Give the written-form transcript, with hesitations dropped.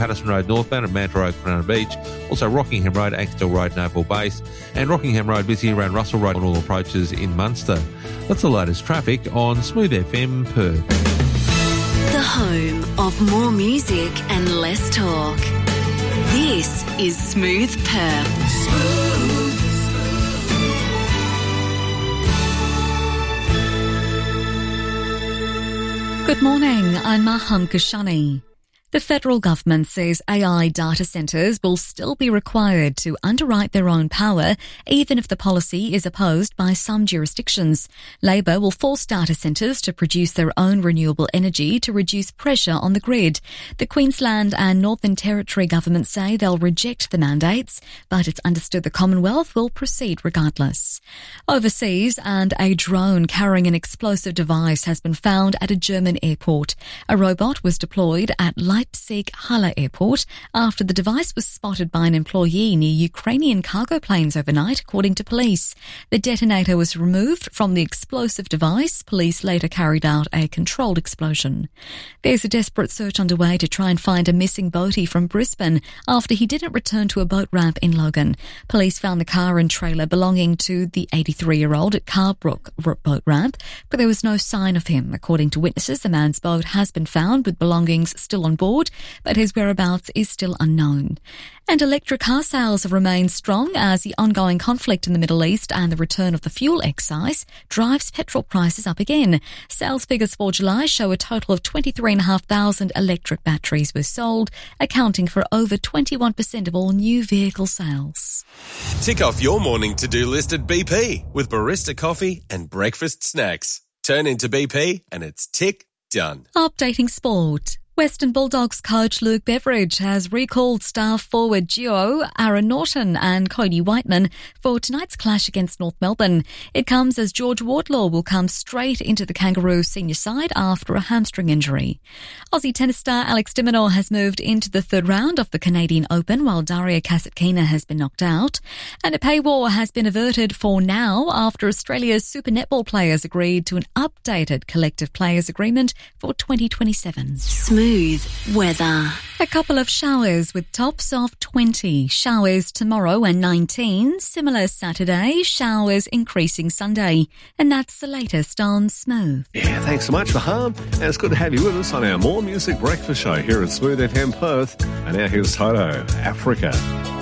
Patterson Road northbound at Manta Road, Banana Beach. Also Rockingham Road, Axtell Road, Naval Base. And Rockingham Road busy around Russell Road on all approaches in Munster. That's the latest traffic on Smooth FM Perth. The home of more music and less talk. This is Smooth Perth. Good morning, I'm Maham Kashani. The federal government says AI data centres will still be required to underwrite their own power, even if the policy is opposed by some jurisdictions. Labor will force data centres to produce their own renewable energy to reduce pressure on the grid. The Queensland and Northern Territory governments say they'll reject the mandates, but it's understood the Commonwealth will proceed regardless. Overseas, and a drone carrying an explosive device has been found at a German airport. A robot was deployed at Leipzig-Halle Airport after the device was spotted by an employee near Ukrainian cargo planes overnight, according to police. The detonator was removed from the explosive device. Police later carried out a controlled explosion. There's a desperate search underway to try and find a missing boatie from Brisbane after he didn't return to a boat ramp in Logan. Police found the car and trailer belonging to the 83-year-old at Carbrook boat ramp, but there was no sign of him. According to witnesses, the man's boat has been found with belongings still on board, but his whereabouts is still unknown. And electric car sales have remained strong as the ongoing conflict in the Middle East and the return of the fuel excise drives petrol prices up again. Sales figures for July show a total of 23,500 electric batteries were sold, accounting for over 21% of all new vehicle sales. Tick off your morning to-do list at BP with barista coffee and breakfast snacks. Turn into BP and it's tick done. Updating sport. Western Bulldogs coach Luke Beveridge has recalled star forward duo Aaron Norton and Cody Whiteman for tonight's clash against North Melbourne. It comes as George Wardlaw will come straight into the Kangaroo senior side after a hamstring injury. Aussie tennis star Alex de Minaur has moved into the third round of the Canadian Open while Daria Kasatkina has been knocked out. And a pay war has been averted for now after Australia's Super Netball players agreed to an updated collective players agreement for 2027. Smooth weather. A couple of showers with tops of 20. Showers tomorrow and 19. Similar Saturday. Showers increasing Sunday. And that's the latest on Smooth. Yeah, thanks so much, Maham. And it's good to have you with us on our More Music Breakfast Show here at Smooth FM Perth. And now here's Toto, Africa.